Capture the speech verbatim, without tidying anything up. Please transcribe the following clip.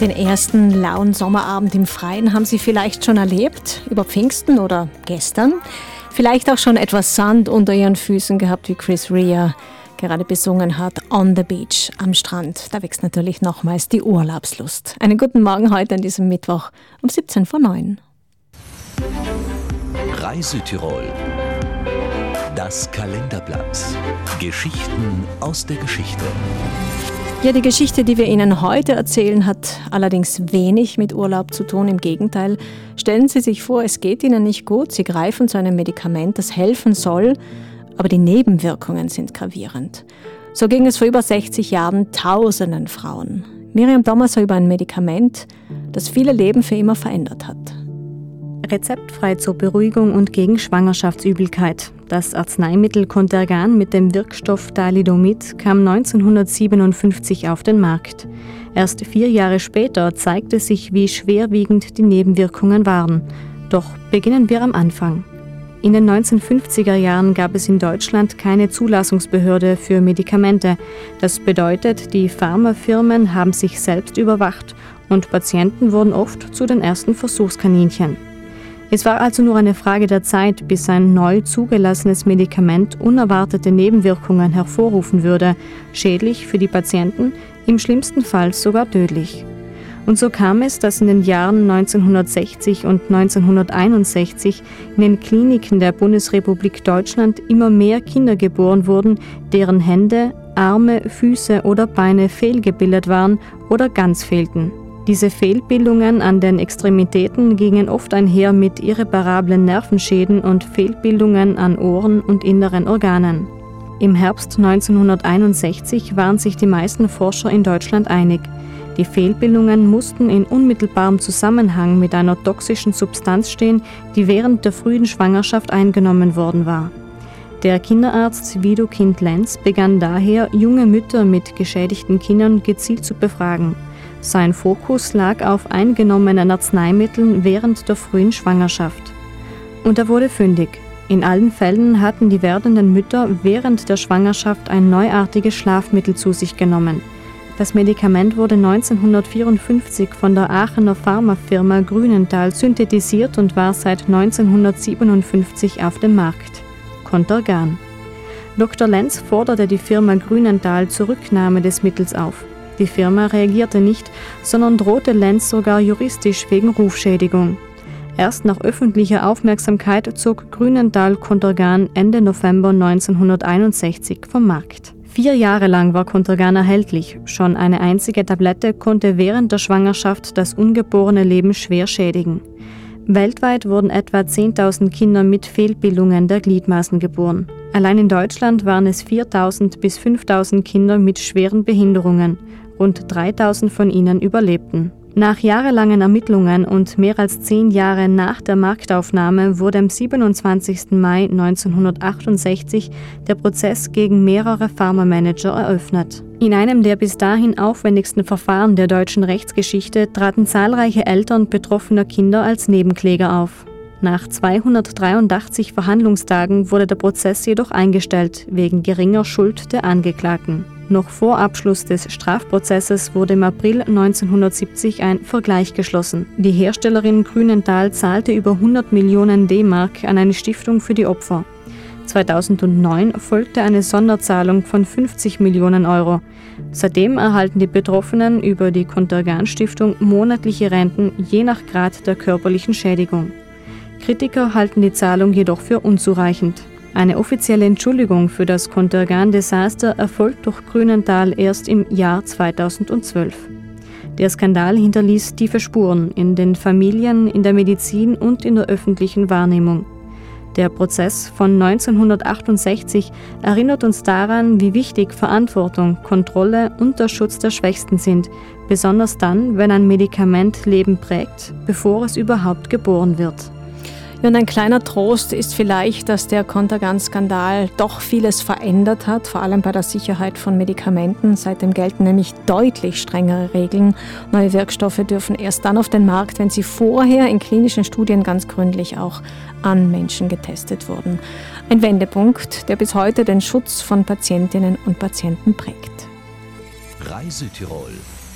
Den ersten lauen Sommerabend im Freien haben Sie vielleicht schon erlebt, über Pfingsten oder gestern. Vielleicht auch schon etwas Sand unter Ihren Füßen gehabt, wie Chris Rea gerade besungen hat, On the Beach, am Strand. Da wächst natürlich nochmals die Urlaubslust. Einen guten Morgen heute an diesem Mittwoch um siebzehn vor neun. Reise-Tirol. Das Kalenderblatt. Geschichten aus der Geschichte. Ja, die Geschichte, die wir Ihnen heute erzählen, hat allerdings wenig mit Urlaub zu tun. Im Gegenteil, stellen Sie sich vor, es geht Ihnen nicht gut, Sie greifen zu einem Medikament, das helfen soll, aber die Nebenwirkungen sind gravierend. So ging es vor über sechzig Jahren tausenden Frauen. Miriam Dommerser über ein Medikament, das viele Leben für immer verändert hat. Rezeptfrei zur Beruhigung und gegen Schwangerschaftsübelkeit. Das Arzneimittel Contergan mit dem Wirkstoff Thalidomid kam neunzehnhundertsiebenundfünfzig auf den Markt. Erst vier Jahre später zeigte sich, wie schwerwiegend die Nebenwirkungen waren. Doch beginnen wir am Anfang. In den neunzehnhundertfünfziger Jahren gab es in Deutschland keine Zulassungsbehörde für Medikamente. Das bedeutet, die Pharmafirmen haben sich selbst überwacht und Patienten wurden oft zu den ersten Versuchskaninchen. Es war also nur eine Frage der Zeit, bis ein neu zugelassenes Medikament unerwartete Nebenwirkungen hervorrufen würde, schädlich für die Patienten, im schlimmsten Fall sogar tödlich. Und so kam es, dass in den Jahren neunzehnhundertsechzig und neunzehnhunderteinundsechzig in den Kliniken der Bundesrepublik Deutschland immer mehr Kinder geboren wurden, deren Hände, Arme, Füße oder Beine fehlgebildet waren oder ganz fehlten. Diese Fehlbildungen an den Extremitäten gingen oft einher mit irreparablen Nervenschäden und Fehlbildungen an Ohren und inneren Organen. Im Herbst neunzehnhunderteinundsechzig waren sich die meisten Forscher in Deutschland einig. Die Fehlbildungen mussten in unmittelbarem Zusammenhang mit einer toxischen Substanz stehen, die während der frühen Schwangerschaft eingenommen worden war. Der Kinderarzt Widukind Lenz begann daher, junge Mütter mit geschädigten Kindern gezielt zu befragen. Sein Fokus lag auf eingenommenen Arzneimitteln während der frühen Schwangerschaft. Und er wurde fündig. In allen Fällen hatten die werdenden Mütter während der Schwangerschaft ein neuartiges Schlafmittel zu sich genommen. Das Medikament wurde neunzehnhundertvierundfünfzig von der Aachener Pharmafirma Grünenthal synthetisiert und war seit neunzehnhundertsiebenundfünfzig auf dem Markt. Contergan. Doktor Lenz forderte die Firma Grünenthal zur Rücknahme des Mittels auf. Die Firma reagierte nicht, sondern drohte Lenz sogar juristisch wegen Rufschädigung. Erst nach öffentlicher Aufmerksamkeit zog Grünenthal Contergan Ende November neunzehnhunderteinundsechzig vom Markt. Vier Jahre lang war Contergan erhältlich. Schon eine einzige Tablette konnte während der Schwangerschaft das ungeborene Leben schwer schädigen. Weltweit wurden etwa zehntausend Kinder mit Fehlbildungen der Gliedmaßen geboren. Allein in Deutschland waren es viertausend bis fünftausend Kinder mit schweren Behinderungen. Rund dreitausend von ihnen überlebten. Nach jahrelangen Ermittlungen und mehr als zehn Jahre nach der Marktaufnahme wurde am siebenundzwanzigsten Mai neunzehnhundertachtundsechzig der Prozess gegen mehrere Pharmamanager eröffnet. In einem der bis dahin aufwendigsten Verfahren der deutschen Rechtsgeschichte traten zahlreiche Eltern betroffener Kinder als Nebenkläger auf. Nach zweihundertdreiundachtzig Verhandlungstagen wurde der Prozess jedoch eingestellt, wegen geringer Schuld der Angeklagten. Noch vor Abschluss des Strafprozesses wurde im April neunzehnhundertsiebzig ein Vergleich geschlossen. Die Herstellerin Grünenthal zahlte über hundert Millionen D-Mark an eine Stiftung für die Opfer. zweitausendneun folgte eine Sonderzahlung von fünfzig Millionen Euro. Seitdem erhalten die Betroffenen über die Contergan-Stiftung monatliche Renten je nach Grad der körperlichen Schädigung. Kritiker halten die Zahlung jedoch für unzureichend. Eine offizielle Entschuldigung für das Contergan-Desaster erfolgt durch Grünenthal erst im Jahr zweitausendzwölf. Der Skandal hinterließ tiefe Spuren in den Familien, in der Medizin und in der öffentlichen Wahrnehmung. Der Prozess von neunzehnhundertachtundsechzig erinnert uns daran, wie wichtig Verantwortung, Kontrolle und der Schutz der Schwächsten sind, besonders dann, wenn ein Medikament Leben prägt, bevor es überhaupt geboren wird. Ja, und ein kleiner Trost ist vielleicht, dass der Contergan-Skandal doch vieles verändert hat, vor allem bei der Sicherheit von Medikamenten. Seitdem gelten nämlich deutlich strengere Regeln. Neue Wirkstoffe dürfen erst dann auf den Markt, wenn sie vorher in klinischen Studien ganz gründlich auch an Menschen getestet wurden. Ein Wendepunkt, der bis heute den Schutz von Patientinnen und Patienten prägt. Reise Tirol.